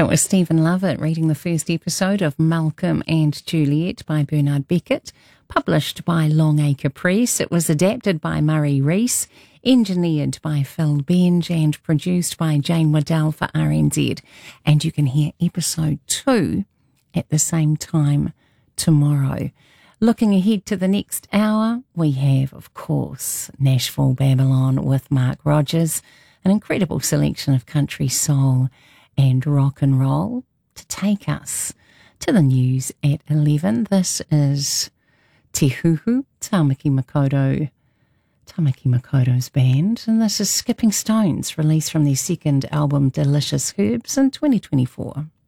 That was Stephen Lovett reading the first episode of Malcolm and Juliet by Bernard Beckett, published by Longacre Press. It was adapted by Murray Rees, engineered by Phil Benge and produced by Jane Waddell for RNZ. And you can hear episode 2 at the same time tomorrow. Looking ahead to the next hour, we have, of course, Nashville Babylon with Mark Rogers, an incredible selection of country soul and rock and roll to take us to the news at 11. This is Te Huhu, Tamaki Makoto's band, and this is Skipping Stones, released from their second album Delicious Herbs in 2024.